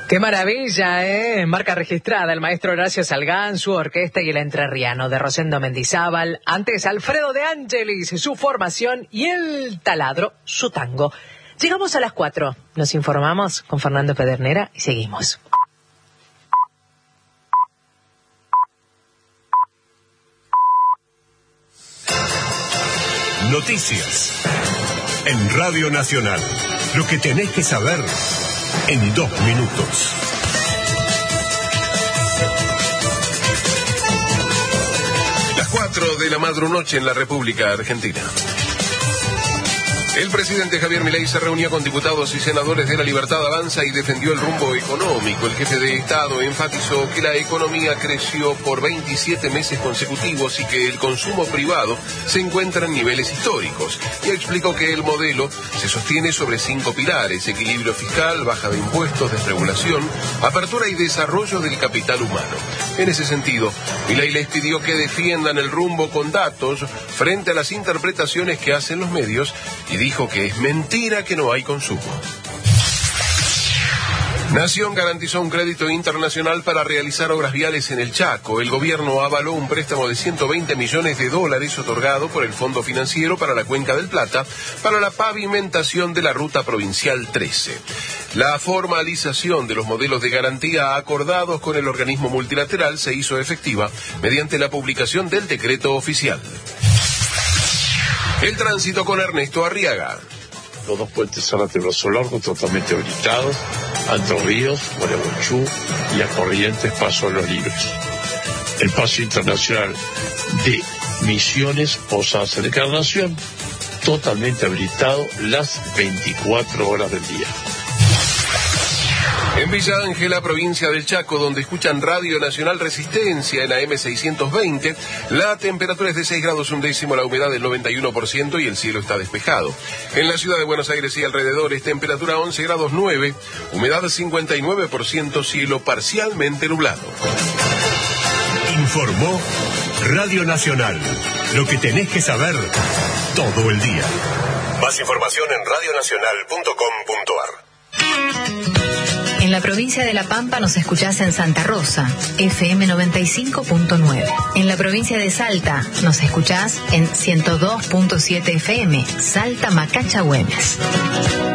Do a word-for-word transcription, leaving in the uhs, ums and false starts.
Qué maravilla, ¿eh? Marca registrada, el maestro Horacio Salgán, su orquesta y el entrerriano de Rosendo Mendizábal. Antes, Alfredo de Angelis, su formación, y el taladro, su tango. Llegamos a las cuatro. Nos informamos con Fernando Pedernera y seguimos. Noticias en Radio Nacional. Lo que tenés que saber en dos minutos. Las cuatro de la madrunoche en la República Argentina. El presidente Javier Milei se reunió con diputados y senadores de La Libertad Avanza y defendió el rumbo económico. El jefe de Estado enfatizó que la economía creció por veintisiete meses consecutivos y que el consumo privado se encuentra en niveles históricos. Y explicó que el modelo se sostiene sobre cinco pilares: equilibrio fiscal, baja de impuestos, desregulación, apertura y desarrollo del capital humano. En ese sentido, Milei les pidió que defiendan el rumbo con datos frente a las interpretaciones que hacen los medios y dijo que es mentira que no hay consumo. Nación garantizó un crédito internacional para realizar obras viales en el Chaco. El gobierno avaló un préstamo de ciento veinte millones de dólares otorgado por el Fondo Financiero para la Cuenca del Plata para la pavimentación de la Ruta Provincial trece. La formalización de los modelos de garantía acordados con el organismo multilateral se hizo efectiva mediante la publicación del decreto oficial. El tránsito con Ernesto Arriaga. Los dos puentes Zárate Brazo Largo totalmente habilitados, Entre Ríos, Gualeguaychú y a Corrientes Paso a los Libres. El paso internacional de Misiones Posadas de Encarnación, totalmente habilitado las veinticuatro horas del día. En Villa Ángela, provincia del Chaco, donde escuchan Radio Nacional Resistencia en la M seiscientos veinte, la temperatura es de seis grados un décimo, la humedad del noventa y uno por ciento y el cielo está despejado. En la ciudad de Buenos Aires y alrededores, temperatura once grados nueve, humedad cincuenta y nueve por ciento, cielo parcialmente nublado. Informó Radio Nacional. Lo que tenés que saber todo el día. Más información en radio nacional punto com punto a r. En la provincia de La Pampa nos escuchás en Santa Rosa, F M noventa y cinco punto nueve. En la provincia de Salta nos escuchás en ciento dos punto siete F M, Salta Macacha Güemes.